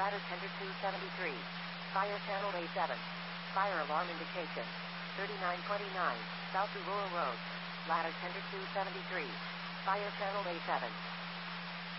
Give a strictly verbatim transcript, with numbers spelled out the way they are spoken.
Ladder tender two seventy-three. Fire channel A seven. Fire alarm indication. thirty-nine twenty-nine, South Aurora Road. Ladder tender two seventy-three. Fire channel A seven.